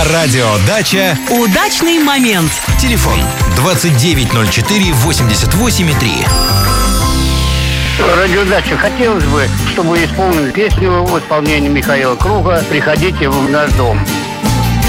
На радио «Дача» удачный момент. телефон 2904-88,3. Радиодача, хотелось бы, чтобы вы исполнили песню в исполнении Михаила Круга «Приходите в наш дом».